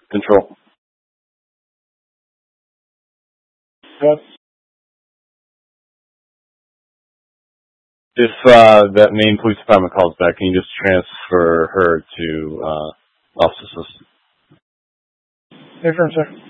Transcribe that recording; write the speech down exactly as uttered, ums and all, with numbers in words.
Control. Yes. If uh, that main police department calls back, can you just transfer her to uh, officer assistant? Affirm, sir.